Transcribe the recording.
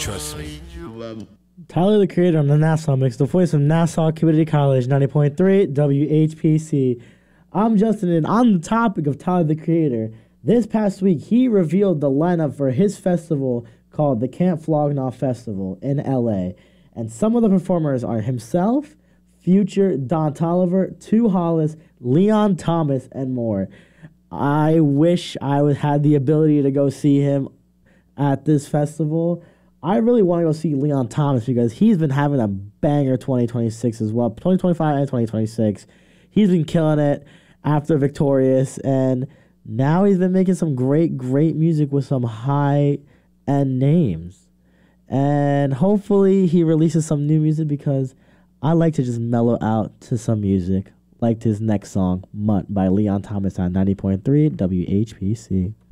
Trust me. Tyler, the Creator on the Nassau Mix, the voice of Nassau Community College, 90.3 WHPC. I'm Justin, and on the topic of Tyler, the Creator, this past week, he revealed the lineup for his festival called the Camp Flog Gnaw Festival in LA. And some of the performers are himself, Future, Don Toliver, Tu Hollis, Leon Thomas, and more. I wish I had the ability to go see him at this festival. I really want to go see Leon Thomas because he's been having a banger 2026 as well. 2025 and 2026. He's been killing it after Victorious, and now he's been making some great music with some high-end names. And hopefully he releases some new music because I like to just mellow out to some music. Like his next song, Mutt by Leon Thomas on 90.3 WHPC.